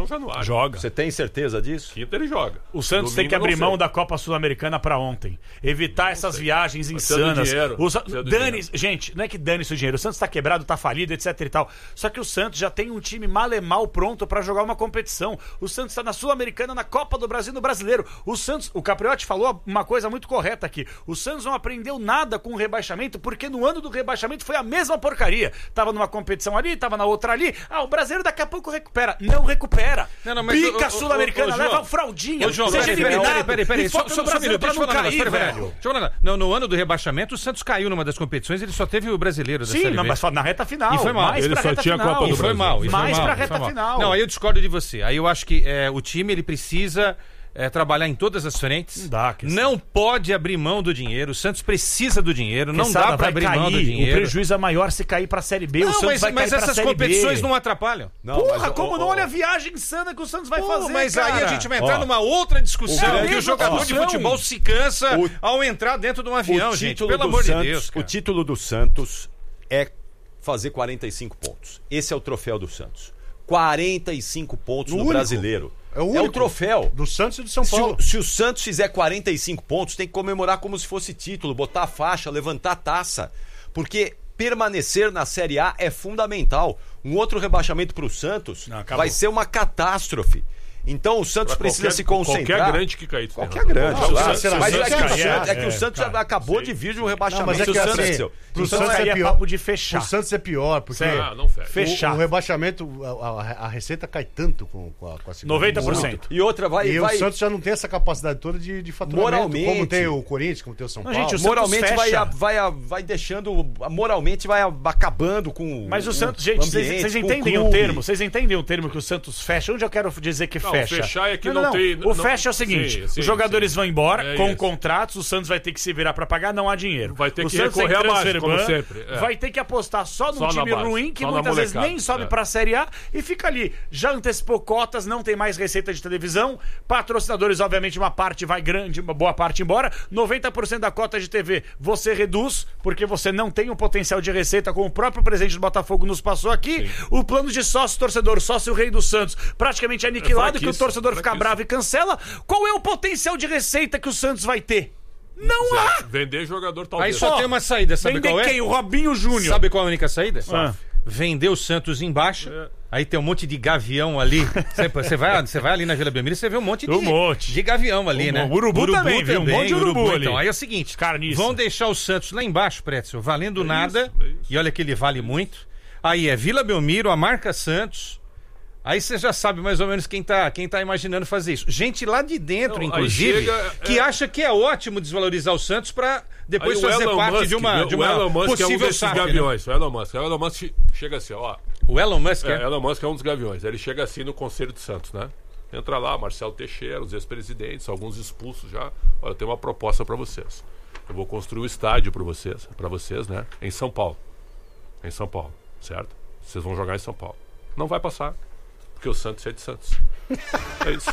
Januário. Joga. Você tem certeza disso? Quinta ele joga. O Santos tem que abrir mão da Copa Sul-Americana pra ontem. Evitar essas viagens insanas. Gente, não é que dane-se o dinheiro. O Santos tá quebrado, tá falido, etc e tal. Só que o Santos já tem um time mal e mal pronto pra jogar uma competição. O Santos tá na Sul-Americana, na Copa do Brasil, no Brasileiro. O Capriotti falou uma coisa muito correta aqui. O Santos não aprendeu nada com o rebaixamento, porque no ano do rebaixamento foi a mesma porcaria. Tava numa competição ali, tava na outra ali. O brasileiro daqui a pouco recupera. Não recupera. Pica Sul-Americana, leva o fraldinha. Seja eliminado. Peraí. Só um minuto, deixa eu falar um negócio. Peraí. No ano do rebaixamento, o Santos caiu numa das competições, ele só teve o brasileiro da Série B. Sim, mas na reta final. E foi mal. Ele só tinha a Copa do Brasil. Foi mal. Mais pra reta final. Não, aí eu discordo de você. Aí eu acho que o time, ele precisa trabalhar em todas as frentes. Não pode abrir mão do dinheiro. O Santos precisa do dinheiro. Não dá pra abrir mão do dinheiro. O prejuízo é maior se cair pra Série B. O Santos vai cair pra Série B. Mas essas competições não atrapalham. Não olha a viagem insana que o Santos vai fazer, mas cara. aí a gente vai entrar numa outra discussão. Que o jogador de futebol se cansa ao entrar dentro de um avião, gente. Pelo amor de Deus, cara. O título do Santos é fazer 45 pontos. Esse é o troféu do Santos. 45 pontos no Brasileiro. É o troféu. Do Santos e do São Paulo. Se o Santos fizer 45 pontos, tem que comemorar como se fosse título, botar a faixa, levantar a taça. Porque permanecer na Série A é fundamental. Um outro rebaixamento para o Santos vai ser uma catástrofe. Então o Santos precisa se concentrar. Qualquer grande que cair. Qualquer grande. Mas é que o Santos já acabou de vir de um rebaixamento. Mas é que o Santos é pior. Papo de fechar. O Santos é pior, porque não fecha. Fechar. O rebaixamento, a receita cai tanto com a segunda. 90%. E outra vai... o Santos já não tem essa capacidade toda de faturamento. Moralmente. Como tem o Corinthians, como tem o São Paulo. Gente, o moralmente vai deixando... Moralmente vai acabando com... Mas o Santos... Gente, vocês entendem o termo? Vocês entendem o termo que o Santos fecha? Onde eu quero dizer que fecha? Fechar é que não tem... O fecha é o seguinte, os jogadores vão embora com contratos, o Santos vai ter que se virar pra pagar, não há dinheiro. Vai ter que recorrer abaixo, como sempre. Vai ter que apostar só num time ruim, que muitas vezes nem sobe pra Série A, e fica ali. Já antecipou cotas, não tem mais receita de televisão, patrocinadores, obviamente, uma parte vai grande, uma boa parte embora, 90% da cota de TV você reduz, porque você não tem o potencial de receita, como o próprio presidente do Botafogo nos passou aqui. Sim. O plano de sócio-torcedor, sócio-rei do Santos, praticamente aniquilado, que o torcedor fica bravo e cancela. Qual é o potencial de receita que o Santos vai ter? Não há! Vender jogador talvez. Aí só tem uma saída, sabe qual é? Quem? O Robinho Júnior. Sabe qual é a única saída? Vender o Santos embaixo. Aí tem um monte de gavião ali. Você vai ali na Vila Belmiro e você vê um monte de gavião ali, né? Urubu também, viu? Um monte de urubu ali. Então, aí é o seguinte, vão deixar o Santos lá embaixo, Pretzel, valendo nada. E olha que ele vale muito. Aí é Vila Belmiro, a marca Santos. Aí você já sabe mais ou menos quem tá imaginando fazer isso. Gente lá de dentro, inclusive, que acha que é ótimo desvalorizar o Santos pra depois fazer parte de uma possível SAF. Gaviões. O Elon Musk chega assim, ó. O Elon Musk Elon Musk é um dos gaviões. Ele chega assim no Conselho de Santos, né? Entra lá, Marcelo Teixeira, os ex-presidentes, alguns expulsos já. Olha, eu tenho uma proposta pra vocês. Eu vou construir um estádio pra vocês, né? Em São Paulo. Certo? Vocês vão jogar em São Paulo. Não vai passar. Porque o Santos é de Santos. É isso.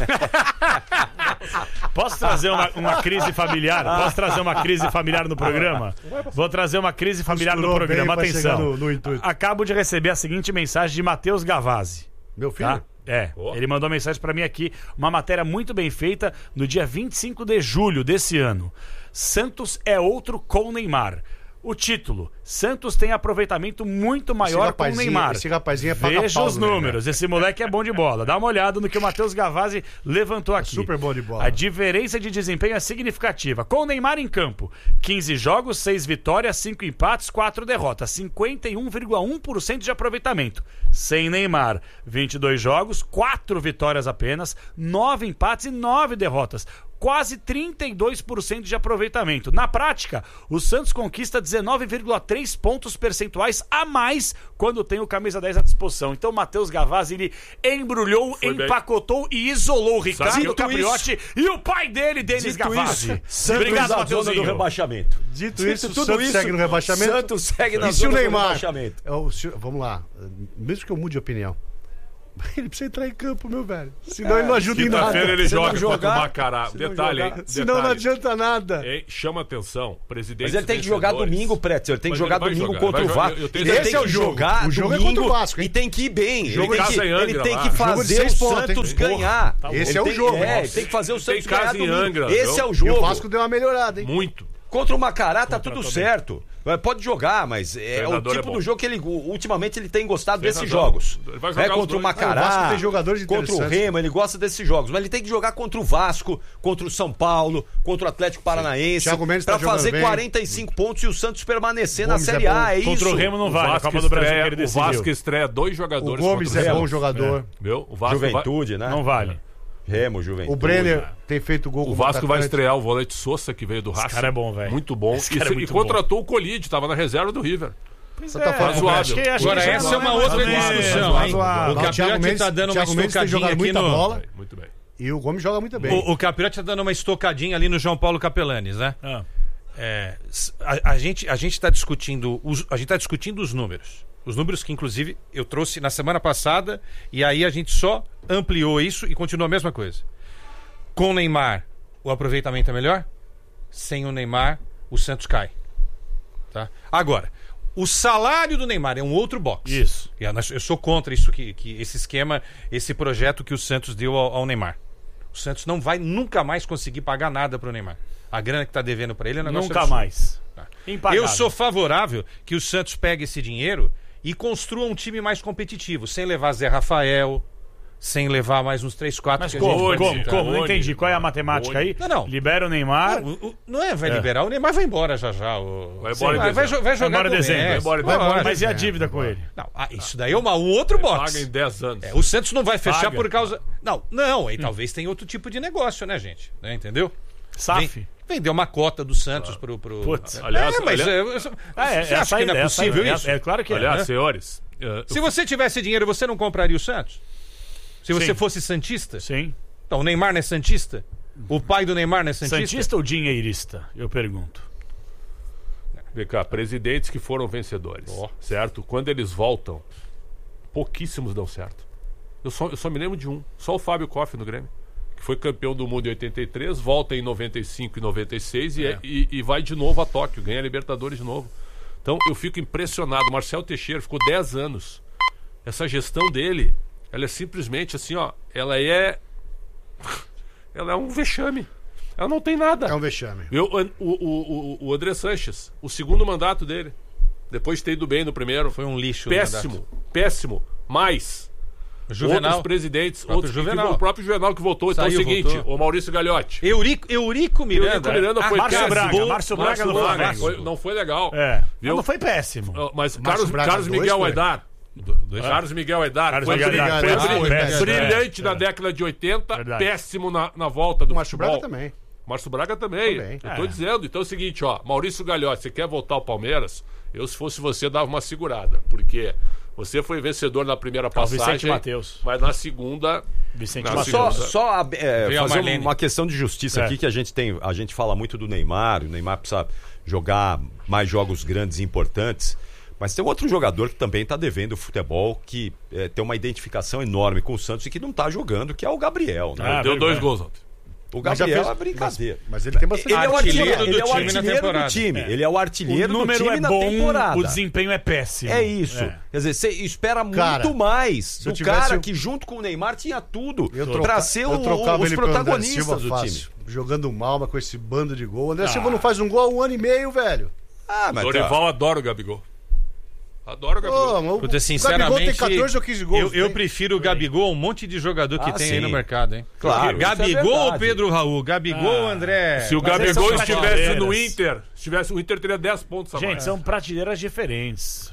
Posso trazer uma crise familiar? Posso trazer uma crise familiar no programa? Vou trazer uma crise familiar no programa. Atenção. Acabo de receber a seguinte mensagem de Matheus Gavazzi. Meu filho? Ele mandou mensagem pra mim aqui, uma matéria muito bem feita no dia 25 de julho desse ano. Santos é outro com Neymar. O título: Santos tem aproveitamento muito maior com o Neymar. Esse rapazinho é paga Veja pau, os números. Esse moleque é bom de bola. Dá uma olhada no que o Matheus Gavazzi levantou aqui. Super bom de bola. A diferença de desempenho é significativa. Com o Neymar em campo, 15 jogos, 6 vitórias, 5 empates, 4 derrotas. 51,1% de aproveitamento. Sem Neymar, 22 jogos, 4 vitórias apenas, 9 empates e 9 derrotas. Quase 32% de aproveitamento. Na prática, o Santos conquista 19,3 pontos percentuais a mais quando tem o camisa 10 à disposição. Então o Matheus Gavazzi, ele embrulhou, empacotou e isolou o Ricardo Capriotti e o pai dele, Denis Gavazzi. Obrigado, Matheus. Do rebaixamento. Dito isso, o Santos segue no rebaixamento. Santos segue na zona do rebaixamento. Vamos lá, mesmo que eu mude de opinião, Ele precisa entrar em campo, meu velho. Senão ele não ajuda em nada. Quinta-feira ele joga jogar, contra o Macará. Detalhe, hein? Senão não adianta nada. Chama atenção. Presidente. Mas ele tem que jogar domingo, Pretzel. Ele tem que jogar domingo contra o Vasco. Esse é o jogo. O jogo é contra o Vasco, hein? E tem que ir bem. Ele tem que fazer o Santos ganhar. Esse é o jogo. Ele tem que fazer o Santos ganhar domingo. Esse é o E jogo. o Vasco deu uma melhorada, hein? Muito. Contra o Macará tá tudo certo. Pode jogar, mas é o tipo do jogo que ele ultimamente ele tem gostado desses jogos. Ele vai jogar contra o Macará, o Vasco tem jogadores contra o Remo, ele gosta desses jogos. Mas ele tem que jogar contra o Vasco, contra o São Paulo, contra o Atlético Paranaense, pra fazer 45 pontos e o Santos permanecer na Série A. É isso. Contra o Remo não vai, a Copa do Brasil que ele decidiu. O Vasco estreia 2 jogadores. O Gomes é bom jogador. Viu? O Vasco Juventude, né? Não vale. Remo, Juventude. O Brenner tem feito gol. O Vasco vai estrear o volante Sousa, que veio do Racing. Esse cara é bom, velho. Muito bom. E contratou o Colide, estava na reserva do River. Pois é, razoável. Agora, essa é uma outra discussão, hein? O Capirotti tá dando uma estocadinha aqui no... bola. Muito bem. E o Gomes joga muito bem. O Capirotti tá dando uma estocadinha ali no João Paulo Capelanes, né? A gente tá discutindo os números. Os números que, inclusive, eu trouxe na semana passada, e aí a gente só ampliou isso e continua a mesma coisa. Com o Neymar, o aproveitamento é melhor. Sem o Neymar, o Santos cai. Tá? Agora, o salário do Neymar é um outro box. Isso. Eu sou contra isso, que esse esquema, esse projeto que o Santos deu ao Neymar. O Santos não vai nunca mais conseguir pagar nada pro Neymar. A grana que tá devendo para ele é um negócio nunca absurdo. mais. Tá. Impagável. Eu sou favorável que o Santos pegue esse dinheiro e construa um time mais competitivo, sem levar Zé Rafael, sem levar mais uns 3, 4... Mas como? Não entendi. Qual é a matemática aí? Não. Libera o Neymar... Não vai liberar, o Neymar vai embora já. Vai embora vai jogar embora em dezembro. Vai embora. Mas e a dívida com ele? Não, isso daí é um outro box. Paga em 10 anos. O Santos não vai fechar por causa... Não, aí talvez tenha outro tipo de negócio, né, gente? Entendeu? SAF. Vendeu uma cota do Santos pro... Putz. Aliás, você acha que não é possível isso? É claro que é. Aliás, senhores... Se você tivesse dinheiro, você não compraria o Santos? Se você fosse santista? Sim. Então, o Neymar não é santista? O pai do Neymar não é santista? Santista ou dinheirista? Eu pergunto. Vem cá, presidentes que foram vencedores, certo? Quando eles voltam, pouquíssimos dão certo. Eu só me lembro de um. Só o Fábio Koff no Grêmio, que foi campeão do mundo em 83, volta em 95 e 96 e vai de novo a Tóquio, ganha a Libertadores de novo. Então eu fico impressionado. Marcel Teixeira ficou 10 anos. Essa gestão dele, ela é simplesmente assim, ela é um vexame. Ela não tem nada. É um vexame. O André Sanches, o segundo mandato dele, depois de ter ido bem no primeiro, foi um lixo. Péssimo. Mas outros presidentes, o próprio Juvenal que voltou. Então é o seguinte, o Maurício Gagliotti. Eurico Miranda foi Márcio Braga no Flamengo. Não foi legal. Não foi péssimo. Mas Carlos Miguel Aidar. Carlos Miguel Aidar foi brilhante na década de 80, péssimo na volta do futebol. Márcio Braga também. Eu tô dizendo. Então é o seguinte, Maurício Gagliotti, você quer voltar ao Palmeiras? Eu, se fosse você, dava uma segurada. Porque você foi vencedor na primeira passagem. Vicente Mateus. Mas na segunda... Vicente Mateus. Só fazer uma questão de justiça aqui, que a gente fala muito do Neymar. O Neymar precisa jogar mais jogos grandes e importantes. Mas tem um outro jogador que também está devendo o futebol, que tem uma identificação enorme com o Santos e que não está jogando, que é o Gabriel. Né? Deu 2 gols ontem. O Gabriel é brincadeira. Mas ele tem bastante... Ele é o artilheiro do time. Ele é o artilheiro do time na temporada. O desempenho é péssimo. É isso. Quer dizer, você espera muito mais do cara que junto com o Neymar tinha tudo para ser os protagonistas do time. Jogando mal, mas com esse bando de gol. O André Silva não faz um gol há 1 ano e meio, velho. Mas Dorival adora o Gabigol. Adoro o Gabigol. Puta, sinceramente, o Gabigol tem 14 ou 15 gols. Eu prefiro o Gabigol, um monte de jogador que tem aí no mercado, hein? Claro. Gabigol ou Pedro Raul? Gabigol, André. Se o Gabigol estivesse no Inter, o Inter teria 10 pontos a mais. Gente, são prateleiras diferentes.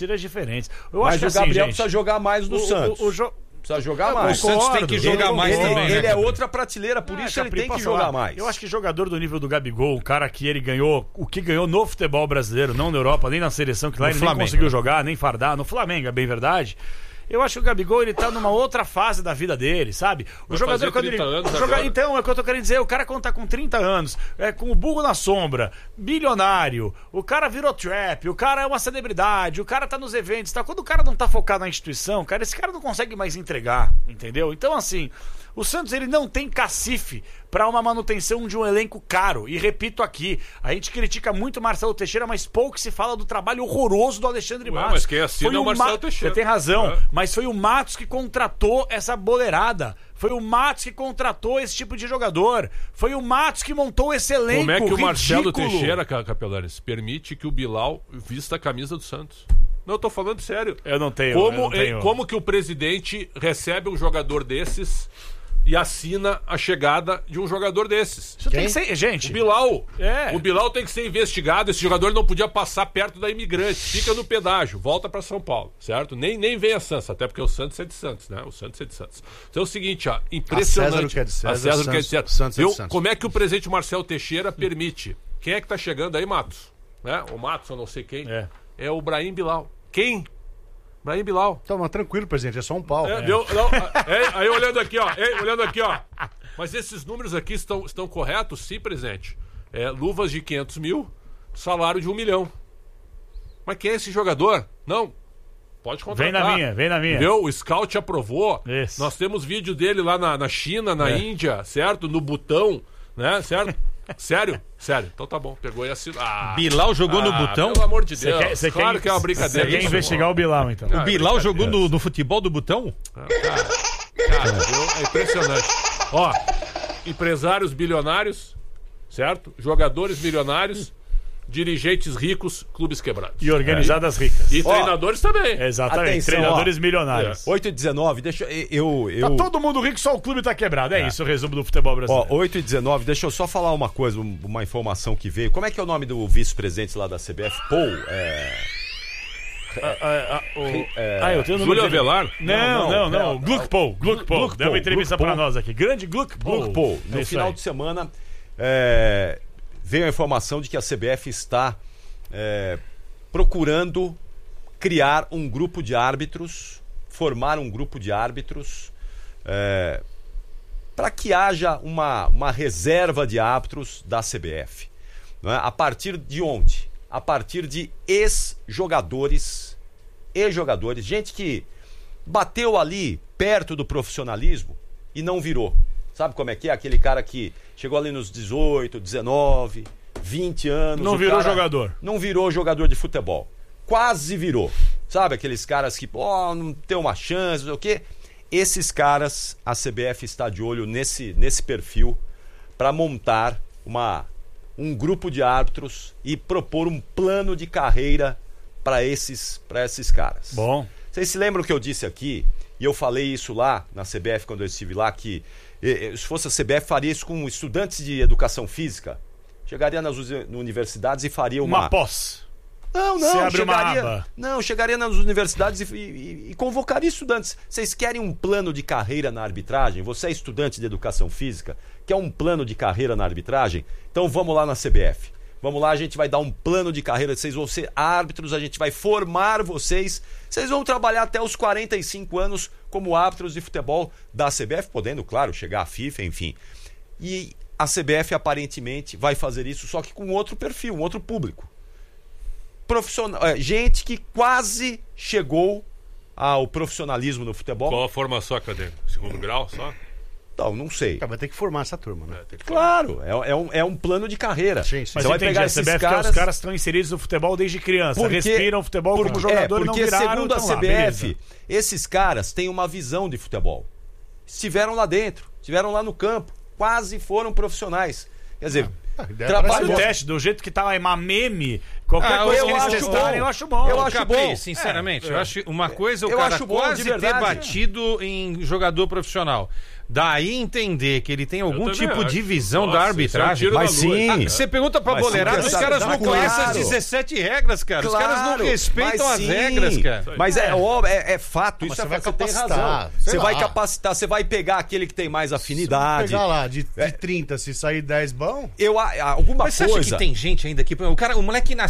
Mas o Gabriel precisa jogar mais no Santos. Precisa jogar mais. O Santos tem que jogar mais também. Ele é outra prateleira, por isso ele tem que jogar mais. Eu acho que jogador do nível do Gabigol, o cara que ele ganhou, o que ganhou no futebol brasileiro, não na Europa, nem na seleção, que lá ele nem conseguiu jogar, nem fardar, no Flamengo, é bem verdade. Eu acho que o Gabigol, ele tá numa outra fase da vida dele, sabe? O jogador, quando ele... Então, é o que eu tô querendo dizer. O cara, quando tá com 30 anos, com o burro na sombra, bilionário, o cara virou trap, o cara é uma celebridade, o cara tá nos eventos, tá? Quando o cara não tá focado na instituição, cara, esse cara não consegue mais entregar, entendeu? Então, assim, o Santos, ele não tem cacife para uma manutenção de um elenco caro. E repito aqui, a gente critica muito o Marcelo Teixeira, mas pouco se fala do trabalho horroroso do Alexandre Matos. Mas quem assina é o Marcelo Teixeira. Você tem razão, mas foi o Matos que contratou essa boleirada. Foi o Matos que contratou esse tipo de jogador. Foi o Matos que montou esse elenco. Como é que ridículo. O Marcelo Teixeira, Capelares, permite que o Bilal vista a camisa do Santos? Não, eu tô falando sério. Eu não tenho. Como que o presidente recebe um jogador desses e assina a chegada de um jogador desses? Isso tem que ser, gente. O Bilal. O Bilal tem que ser investigado. Esse jogador não podia passar perto da imigrante. Fica no pedágio, volta pra São Paulo, certo? Nem vem a Santos, até porque o Santos é de Santos, né? O Santos é de Santos. Então é o seguinte, ó, impressionante. A César o que é de César. Santos é de Santos. Como é que o presidente Marcelo Teixeira permite? Quem é que tá chegando aí, Matos? Né? O Matos, eu não sei quem. É o Brahim Bilal. Quem? Brahim Bilal. Então, mas tranquilo, presidente, é só um pau. Aí olhando aqui, ó. Mas esses números aqui estão corretos? Sim, presidente. Luvas de 500 mil, salário de 1 milhão. Mas quem é esse jogador? Não. Pode contratar. Vem na minha. Entendeu? O Scout aprovou. Isso. Nós temos vídeo dele lá na China, na Índia, certo? No Butão, né? Certo? Sério? Então tá bom, pegou e assinou. Bilal jogou no Butão? Pelo amor de Deus. Claro que é uma brincadeira. Você quer investigar o Bilal, então. O Bilal jogou no futebol do Butão? Cara, é impressionante. Ó, empresários bilionários, certo? Jogadores milionários, dirigentes ricos, clubes quebrados. E organizadas ricas. E treinadores também. Exatamente, atenção, treinadores milionários. 8h19, deixa eu... Tá todo mundo rico, só o clube tá quebrado. É isso o resumo do futebol brasileiro. 8h19, deixa eu só falar uma coisa, uma informação que veio. Como é que é o nome do vice-presidente lá da CBF? Paul, eu tenho o Júlio Avelar? Não. Gluck Paul. Deu uma entrevista pra nós aqui. Grande Gluck Paul. No final de semana, veio a informação de que a CBF está procurando criar um grupo de árbitros, formar um grupo de árbitros, para que haja uma reserva de árbitros da CBF. Não é? A partir de onde? A partir de ex-jogadores, gente que bateu ali perto do profissionalismo e não virou. Sabe como é que é? Aquele cara que chegou ali nos 18, 19, 20 anos. Não virou jogador. Não virou jogador de futebol. Quase virou. Sabe aqueles caras que, não tem uma chance, não sei o quê. Esses caras, a CBF está de olho nesse perfil para montar um grupo de árbitros e propor um plano de carreira para esses caras. Bom. Vocês se lembram que eu disse aqui, e eu falei isso lá na CBF quando eu estive lá, que se fosse a CBF faria isso com estudantes de educação física. Chegaria nas universidades e faria uma pós. Chegaria nas universidades e convocaria estudantes. Vocês querem um plano de carreira na arbitragem? Você é estudante de educação física, quer um plano de carreira na arbitragem? Então vamos lá na CBF. Vamos lá, a gente vai dar um plano de carreira, vocês vão ser árbitros, a gente vai formar vocês. Vocês vão trabalhar até os 45 anos como árbitros de futebol da CBF, podendo, claro, chegar à FIFA, enfim. E a CBF aparentemente vai fazer isso, só que com outro perfil, um outro público. Profissional, gente que quase chegou ao profissionalismo no futebol. Qual a formação acadêmica? Segundo grau só? Não sei. Vai ter que formar essa turma, né? Claro, é um plano de carreira. Sim. Mas você vai pegar esses caras... Os caras estão inseridos no futebol desde criança, respiram futebol como jogador e não viraram. Porque segundo a CBF, esses caras têm uma visão de futebol. Estiveram lá dentro, estiveram lá no campo, quase foram profissionais. Quer dizer... Trabalho teste, do jeito que tá lá, meme, qualquer coisa que eles testarem, eu acho bom. Eu acho bom, sinceramente. Eu acho uma coisa o cara quase ter batido em jogador profissional. Daí entender que ele tem algum tipo de visão da arbitragem. Mas sim. Você pergunta pra boleirada, os caras não conhecem as 17 regras, cara. Os caras não respeitam as regras, cara. Mas é fato, isso você tem razão. Você vai capacitar, você vai pegar aquele que tem mais afinidade. Se pegar lá, de 30, se sair 10 bom... Alguma mas coisa... Mas você acha que tem gente ainda aqui... O moleque nasceu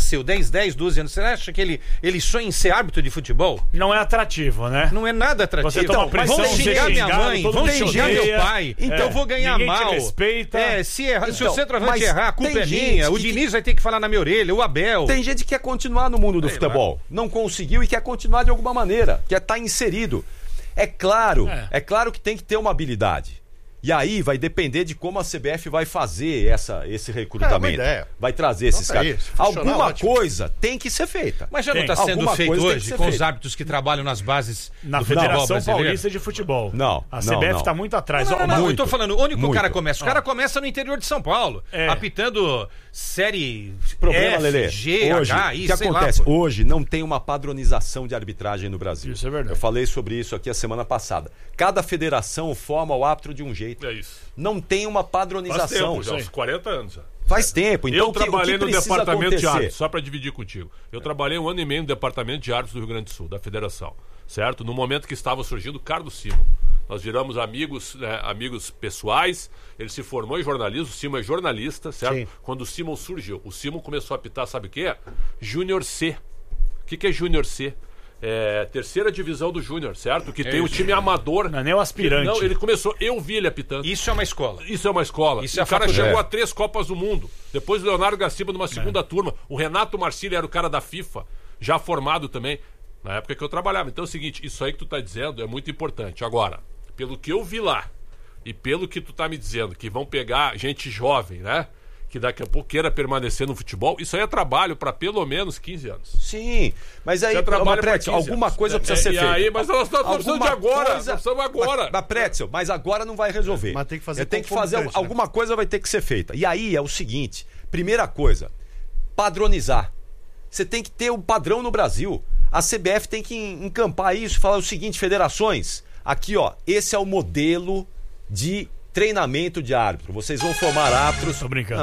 nasceu 10, 12 anos, você acha que ele sonha em ser árbitro de futebol? Não é atrativo, né? Não é nada atrativo. Você toma pressão, vão xingar minha mãe, vão xingar meu pai, então eu vou ganhar mal. Respeita. Se o centroavante errar, a culpa é minha. O Diniz vai ter que falar na minha orelha, o Abel. Tem gente que quer continuar no mundo do futebol. Não conseguiu e quer continuar de alguma maneira. Quer estar inserido. É claro que tem que ter uma habilidade. E aí vai depender de como a CBF vai fazer esse recrutamento. Vai trazer esses caras. Alguma coisa tem que ser feita. Mas já não está sendo feito hoje com os árbitros que trabalham nas bases na Federação Paulista de Futebol. Não. A CBF está muito atrás. Eu estou falando, onde que o cara começa? O cara começa no interior de São Paulo, apitando série Problema, Lelê. G, hoje, H, o que acontece? Hoje não tem uma padronização de arbitragem no Brasil. Isso é verdade. Eu falei sobre isso aqui a semana passada. Cada federação forma o árbitro de um jeito. É isso. Não tem uma padronização. Faz tempo já, uns 40 anos já. Faz tempo. Então, eu trabalhei no departamento de árbitros, só para dividir contigo. Eu trabalhei 1 ano e meio no departamento de árbitros do Rio Grande do Sul, da federação, certo? No momento que estava surgindo o Carlos Simon. Nós viramos amigos, amigos pessoais. Ele se formou em jornalismo, o Simon é jornalista, certo? Sim. Quando o Simon surgiu, o Simon começou a apitar, sabe o quê? Júnior C. O que é Júnior C? Terceira divisão do Júnior, certo? Que tem o time amador. Não é nem o aspirante. Não, ele começou, eu vi ele apitando. Isso é uma escola. Isso é uma escola. Isso é o cara chegou a 3 Copas do Mundo. Depois o Leonardo Gaciba numa segunda turma. O Renato Marcílio era o cara da FIFA, já formado também, na época que eu trabalhava. Então é o seguinte, isso aí que tu tá dizendo é muito importante. Agora, pelo que eu vi lá, e pelo que tu tá me dizendo, que vão pegar gente jovem, né? Que daqui a pouco queira permanecer no futebol, isso aí é trabalho para pelo menos 15 anos. Sim, mas aí, Pretzel, alguma coisa precisa ser feita. Aí, mas nós estamos precisando de agora, nós precisamos agora. Mas Pretzel, mas agora não vai resolver. Mas tem que fazer né? Alguma coisa vai ter que ser feita. E aí é o seguinte, primeira coisa, padronizar. Você tem que ter um padrão no Brasil. A CBF tem que encampar isso e falar o seguinte, federações, aqui ó, esse é o modelo de treinamento de árbitro. Vocês vão formar árbitros. Tô brincando.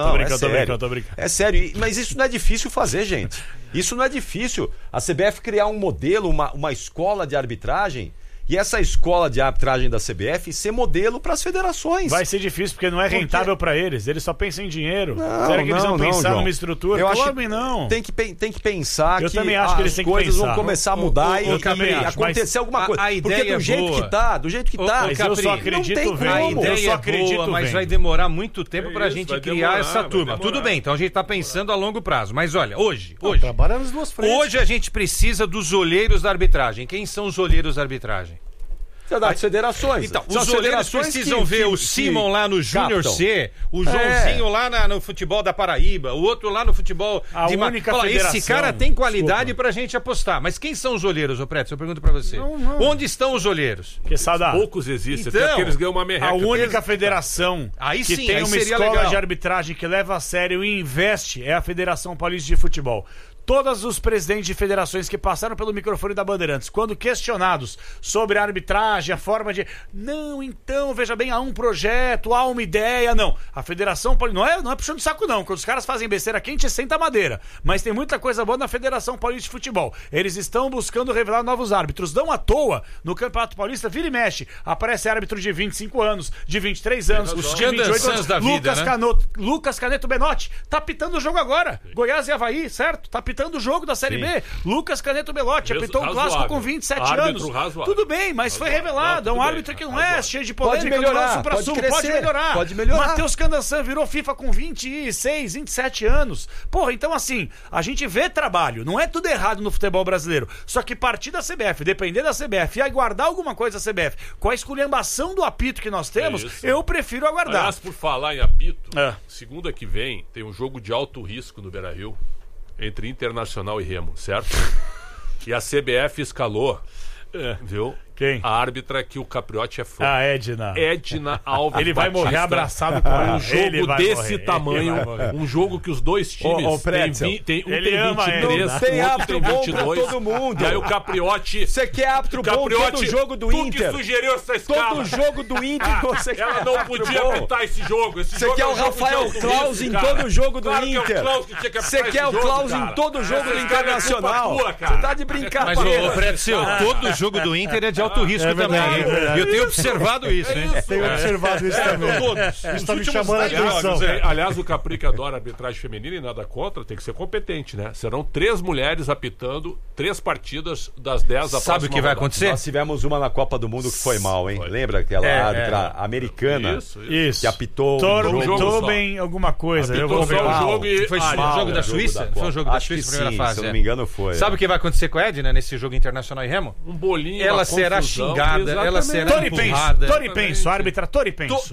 É sério, mas isso não é difícil fazer, gente. Isso não é difícil. A CBF criar um modelo, uma escola de arbitragem, e essa escola de arbitragem da CBF ser modelo para as federações. Vai ser difícil porque não é rentável para eles. Eles só pensam em dinheiro. Será que eles vão pensar numa estrutura? Eu acho que não. Tem que pensar eu que também acho que eles as coisas vão começar a mudar e acontecer alguma coisa. Porque do jeito que tá, mas eu só acredito vendo. A ideia é boa, mas vai demorar muito tempo pra gente criar essa turma. Tudo bem, então a gente tá pensando a longo prazo. Mas olha, hoje trabalhando nas duas frentes. Hoje a gente precisa dos olheiros da arbitragem. Quem são os olheiros da arbitragem? Das federações. Então, os olheiros precisam ver o Simon lá no Júnior C, o Joãozinho lá no futebol da Paraíba, o outro lá no futebol de única federação. Esse cara tem qualidade pra gente apostar. Mas quem são os olheiros, ô Pretzel? Eu pergunto pra você. Não. Onde estão os olheiros? Poucos existem, até porque eles ganham uma merreca. A única federação que tem uma escola de arbitragem que leva a sério e investe é a Federação Paulista de Futebol. Todos os presidentes de federações que passaram pelo microfone da Bandeirantes, quando questionados sobre a arbitragem, a forma de... Não, então, veja bem, há um projeto, há uma ideia, não. A Federação Paulista... Não é puxando de saco, não. Quando os caras fazem besteira quente, senta a madeira. Mas tem muita coisa boa na Federação Paulista de Futebol. Eles estão buscando revelar novos árbitros. Não à toa, no Campeonato Paulista, vira e mexe. Aparece árbitro de 25 anos, de 23 anos, os de 28 anos. Da vida, Lucas Caneto Benotti tá pitando o jogo agora. Goiás e Avaí, certo? Tá pitando o jogo da Série B. Lucas Caneto Belotti apitou um clássico com 27 anos. Tudo bem, mas foi revelado. É um árbitro que não é cheio de polêmica. Pode melhorar. Matheus Candansan virou FIFA com 26, 27 anos. Porra, então assim, a gente vê trabalho. Não é tudo errado no futebol brasileiro. Só que partir da CBF, depender da CBF e aguardar alguma coisa da CBF, com a esculhambação do apito que nós temos, eu prefiro aguardar. Aliás, por falar em apito, segunda que vem tem um jogo de alto risco no Beira-Rio entre Internacional e Remo, certo? E a CBF escalou, viu? Quem? A árbitra que o Capriotti é fã. A Edna. Edna Alves. Ele vai morrer abraçado com ela. Um jogo desse tamanho, um jogo que os dois times tem 23, tem árbitro bom pra todo mundo. E aí o Capriotti... Você quer árbitro bom todo jogo do Inter? Tu que sugeriu essa escala. Todo jogo do Inter você quer. Ela não podia apitar esse jogo. Você quer o Rafael Klaus em todo jogo do Inter. Você quer o Klaus em todo jogo do Internacional. Você tá de brincadeira. Mas, ô Pretzel, todo jogo do Inter é de alto risco também. Eu tenho observado isso, hein? Tenho observado isso também. Todos. Isso tá me chamando a atenção. Aliás, o Capri que adora arbitragem feminina e nada contra, tem que ser competente, né? Serão 3 mulheres apitando 3 partidas das 10 da Sabe o que vai acontecer? Nós tivemos uma na Copa do Mundo que foi mal, hein? Lembra aquela árbitra americana que apitou um jogo bem alguma coisa. Eu vou ver. Foi o jogo da Suíça? Foi o jogo da Suíça, primeira fase. Se eu não me engano, foi. Sabe o que vai acontecer com a Edna nesse jogo Internacional e Remo? Um bolinho, ela será xingada, ela será empurrada. Tori Penso, árbitra Tori Penso.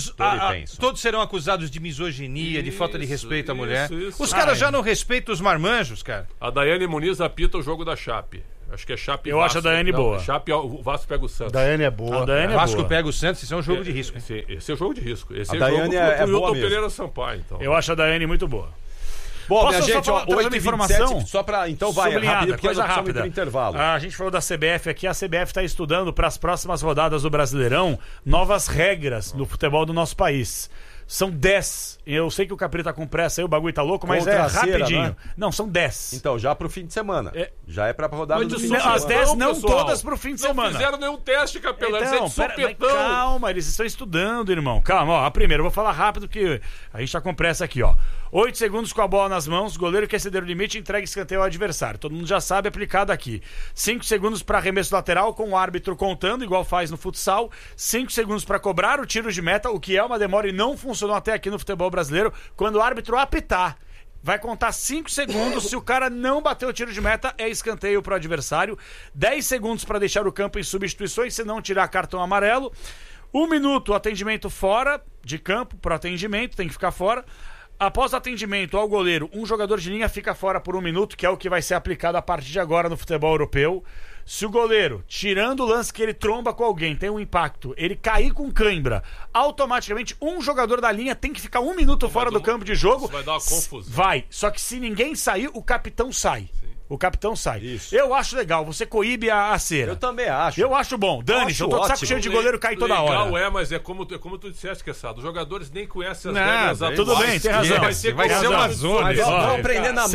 Todos serão acusados de misoginia, de falta de respeito à mulher. Os caras já não respeitam os marmanjos, cara. A Daiane Muniz apita o jogo da Chape. Acho que é Chape e Vasco. Eu acho a Daiane boa. Chape, o Vasco pega o Santos. Daiane é boa. O Vasco pega o Santos, isso é um jogo de risco. Esse é o jogo de risco. Esse a Daiane é boa mesmo. Pereira Sampaio, então. Eu acho a Daiane muito boa. Bom, minha gente, ó, 8h27, informação só pra... Então vai, rápido, porque coisa nós rápida. pro intervalo. A gente falou da CBF aqui, a CBF está estudando para as próximas rodadas do Brasileirão novas regras no futebol do nosso país. São 10. Eu sei que o Capri tá com pressa aí, o bagulho tá louco, mas é rapidinho. Né? Não, são 10. Então, já pro fim de semana. Já é pra rodada do fim de semana. As 10 não todas pro fim de semana. Não fizeram nenhum teste, Capelão. Então, calma, eles estão estudando, irmão. Calma, ó. A primeira, eu vou falar rápido que a gente tá com pressa aqui, ó. 8 segundos com a bola nas mãos, goleiro que exceder o limite entrega escanteio ao adversário. Todo mundo já sabe, aplicado aqui. 5 segundos para arremesso lateral, com o árbitro contando, igual faz no futsal. 5 segundos para cobrar o tiro de meta, o que é uma demora e não funcionou até aqui no futebol brasileiro. Quando o árbitro apitar, vai contar 5 segundos. Se o cara não bater o tiro de meta, é escanteio pro adversário. 10 segundos para deixar o campo em substituições, se não tirar cartão amarelo. 1 minuto, atendimento fora de campo, pro atendimento, tem que ficar fora. Após atendimento ao goleiro, um jogador de linha fica fora por 1 minuto, que é o que vai ser aplicado a partir de agora no futebol europeu. Se o goleiro, tirando o lance que ele tromba com alguém, tem um impacto, ele cair com cãibra, automaticamente um jogador da linha tem que ficar 1 minuto fora do campo de jogo. Isso vai dar uma confusão. Vai, só que se ninguém sair, o capitão sai. O capitão sai. Isso. Eu acho legal, você coíbe a cera. Eu também acho. Eu acho bom. Dane-se, eu tô de saco cheio de goleiro cair toda hora. Legal mas é como tu disseste, Quesado. Os jogadores nem conhecem as regras atuais. Tudo bem, tem razão. Vai ser uma zona. Vamos aprender na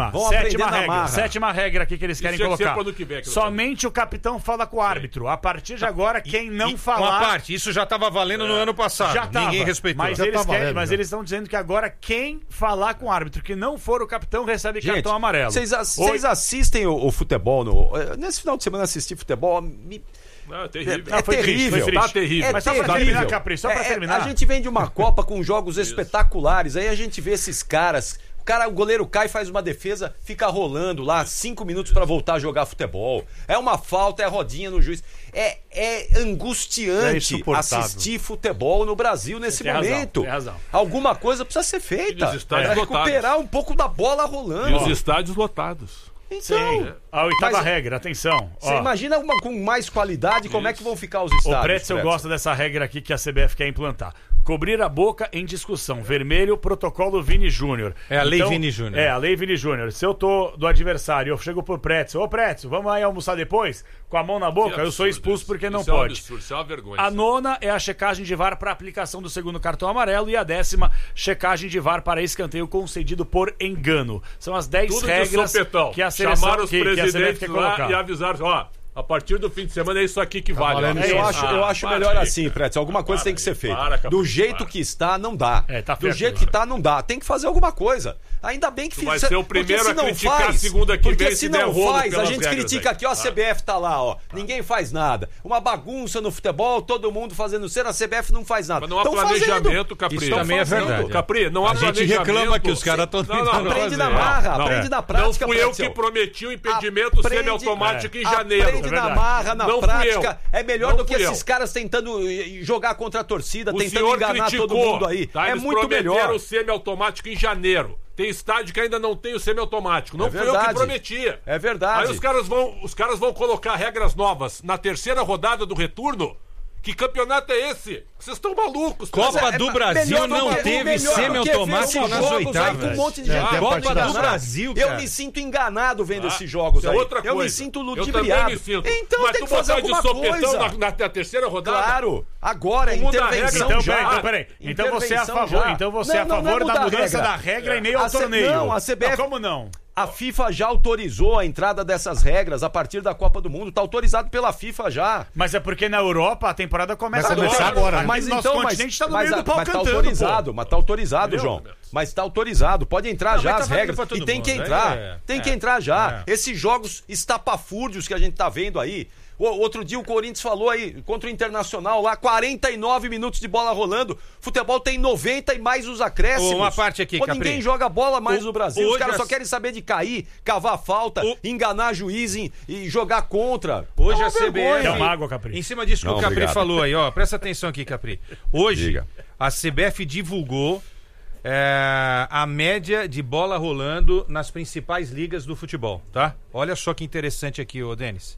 marra. Sétima regra aqui que eles querem colocar. Que somente o capitão fala com o árbitro. A partir de agora, quem não falar... Uma parte, isso já estava valendo no ano passado. Já tava. Ninguém respeitou. Mas eles estão dizendo que agora quem falar com o árbitro que não for o capitão recebe cartão amarelo. Vocês assistem o futebol nesse final de semana assisti futebol Não, é terrível. Foi terrível. Tá terrível. Mas só pra terminar, Capri, só pra terminar. A gente vem de uma Copa com jogos espetaculares, aí a gente vê esses caras... O goleiro cai, faz uma defesa, fica rolando lá 5 minutos pra voltar a jogar futebol. É uma falta, é rodinha no juiz. É angustiante assistir futebol no Brasil nesse momento. Tem razão. Alguma coisa precisa ser feita. Recuperar um pouco da bola rolando. E os estádios lotados. Então, a oitava regra, atenção. Você imagina uma com mais qualidade, como é que vão ficar os estádios? O Pretzel gosta dessa regra aqui que a CBF quer implantar. Cobrir a boca em discussão. Vermelho, protocolo Vini Júnior. É a lei Vini Júnior. É, a lei Vini Júnior. Se eu tô do adversário, eu chego pro Pretzel. Ô, Pretzel, vamos aí almoçar depois? Com a mão na boca? Eu sou expulso porque não pode. Isso é uma vergonha. A 9ª é a checagem de VAR para aplicação do segundo cartão amarelo. E a 10ª, checagem de VAR para escanteio concedido por engano. São as 10 regras que a seleção chamaram os presidentes lá e avisaram, ó... A partir do fim de semana é isso aqui que vale. Eu acho melhor assim, Pretzel. Alguma coisa tem que ser feita. Do jeito que está, não dá. Do jeito que está, não dá. Tem que fazer alguma coisa. Ainda bem que vai ser o primeiro a criticar a segunda que vem se não faz, a gente critica aqui, ó, a CBF tá lá, ó. Ninguém faz nada. Uma bagunça no futebol, todo mundo fazendo cena, a CBF não faz nada. Mas não há planejamento, Capri. Isso também é verdade. Capri, não há planejamento. A gente reclama que os caras estão tentando aprende na marra, aprende na prática. Não fui eu que prometi o impedimento semiautomático em janeiro. Aprende na marra, na prática. É melhor do que esses caras tentando jogar contra a torcida, tentando enganar todo mundo aí. É muito melhor. Eles prometeram o semiautomático em janeiro. Tem estádio que ainda não tem o semiautomático. Não fui eu que prometia. É verdade. Aí os caras vão colocar regras novas na terceira rodada do retorno. Que campeonato é esse? Vocês estão malucos. Copa do Brasil não teve semiautomático nas oitavas. Copa do Brasil, cara. Eu me sinto enganado vendo esses jogos aí. Outra coisa. Eu me sinto ludibriado. Eu também me sinto. Então mas tem que fazer alguma coisa. Na terceira rodada? Claro. Agora, intervenção já. Peraí. Então você é a favor da mudança da regra em meio ao torneio. Não, a CBF... Como não? A FIFA já autorizou a entrada dessas regras a partir da Copa do Mundo. Tá autorizado pela FIFA já. Mas é porque na Europa a temporada começa agora. Né? Mas nosso continente tá no meio do pau mas cantando, tá autorizado, pô. mas tá autorizado, João. Mas tá autorizado. Pode entrar já as regras. E tem que entrar. Tem que entrar já. Esses jogos estapafúrdios que a gente tá vendo aí. Outro dia o Corinthians falou aí, contra o Internacional lá, 49 minutos de bola rolando. Futebol tem 90 e mais os acréscimos. Uma parte aqui, Capri. Ninguém joga bola mais no Brasil. Os caras só querem saber de cair, cavar falta, enganar juiz e jogar contra. Hoje a CBF... É uma água, Capri. Em cima disso que o Capri falou aí, ó. Presta atenção aqui, Capri. Hoje, a CBF divulgou a média de bola rolando nas principais ligas do futebol, tá? Olha só que interessante aqui, ô Denis.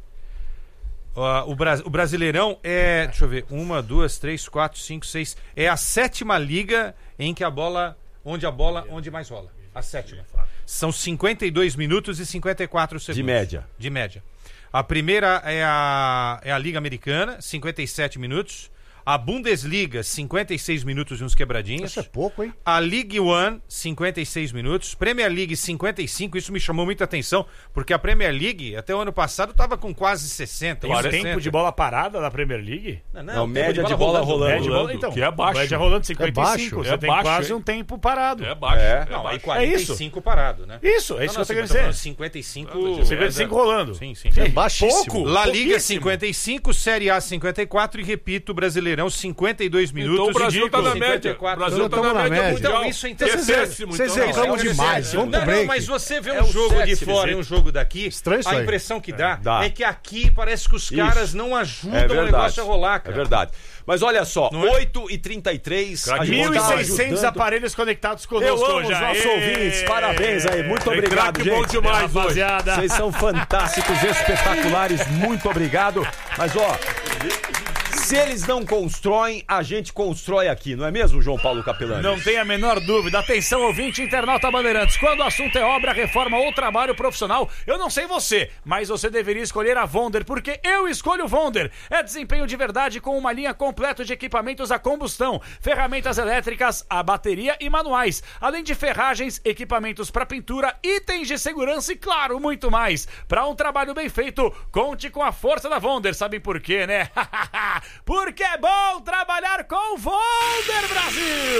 O Brasileirão é, deixa eu ver, 1, 2, 3, 4, 5, 6. É a 7ª liga em que onde mais rola. A 7ª. São 52 minutos e 54 segundos. De média. A primeira é a Liga Americana, 57 minutos. A Bundesliga, 56 minutos e uns quebradinhos. Isso é pouco, hein? A League One, 56 minutos. Premier League, 55. Isso me chamou muita atenção, porque a Premier League, até o ano passado, estava com quase 60. Tem o tempo de bola parada da Premier League? Não, média de bola rolando. Então, que é baixo. Média rolando 55. É Você tem baixo, quase um tempo parado. É baixo. Não, aí 45 parado, né? Isso, é isso que eu tô querendo dizer. 55 rolando. Sim. É baixíssimo. Pouco. La Liga 55, Série A 54 e repito, Brasileirão 52 minutos. Então o Brasil tá na média. O Brasil tá na média mundial. Então isso é péssimo. Vocês reclamam demais. Vamos pro break. Mas você vê um jogo de fora e um jogo daqui, a impressão que dá é que aqui parece que os caras não ajudam o negócio a rolar, cara. É verdade. Mas olha só, 8h33, 1.600 aparelhos conectados conosco. Eu amo os nossos ouvintes, parabéns aí, muito obrigado, gente. Bom demais, rapaziada. Vocês são fantásticos, espetaculares, muito obrigado. Mas ó, se eles não constroem, a gente constrói aqui, não é mesmo, João Paulo Capelani? Não tem a menor dúvida. Atenção, ouvinte internauta Bandeirantes. Quando o assunto é obra, reforma ou trabalho profissional, eu não sei você, mas você deveria escolher a Vonder, porque eu escolho Vonder. É desempenho de verdade com uma linha completa de equipamentos a combustão, ferramentas elétricas, a bateria e manuais, além de ferragens, equipamentos para pintura, itens de segurança e, claro, muito mais. Para um trabalho bem feito, conte com a força da Vonder. Sabem por quê, né? Porque é bom trabalhar com Vonder, Brasil!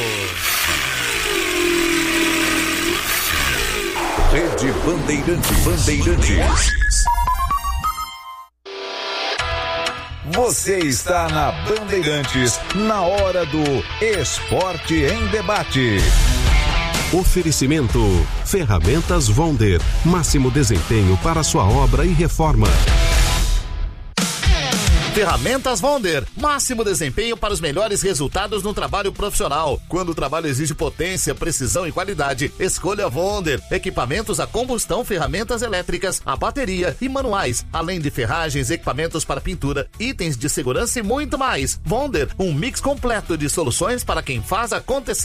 Rede Bandeirantes. Você está na Bandeirantes, na hora do Esporte em Debate. Oferecimento: Ferramentas Vonder, máximo desempenho para sua obra e reforma. Ferramentas Vonder, máximo desempenho para os melhores resultados no trabalho profissional. Quando o trabalho exige potência, precisão e qualidade, escolha Vonder. Equipamentos a combustão, ferramentas elétricas, a bateria e manuais, além de ferragens, equipamentos para pintura, itens de segurança e muito mais. Vonder, um mix completo de soluções para quem faz acontecer.